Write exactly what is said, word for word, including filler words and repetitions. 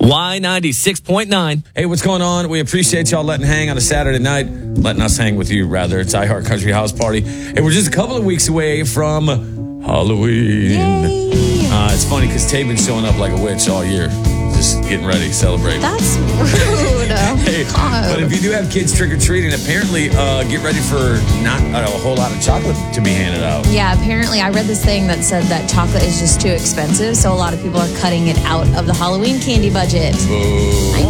Y ninety-six point nine. Hey, what's going on? We appreciate y'all letting hang on a Saturday night. Letting us hang with you, rather. It's iHeart Country House Party. Hey, we're just a couple of weeks away from Halloween. Yay. Uh, it's funny because Taven's showing up like a witch all year. Just getting ready, celebrating. That's rude. Hey, but if you do have kids trick-or-treating, apparently uh, get ready for not a whole lot of chocolate to be handed out. Yeah, apparently I read this thing that said that chocolate is just too expensive, so a lot of people are cutting it out of the Halloween candy budget. Boo.